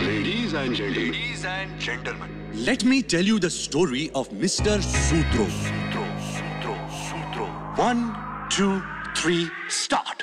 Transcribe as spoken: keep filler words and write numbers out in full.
Ladies and gentlemen. Ladies and gentlemen. Let me tell you the story of Mister Sutro. Sutro, Sutro, Sutro. One, two, three, start.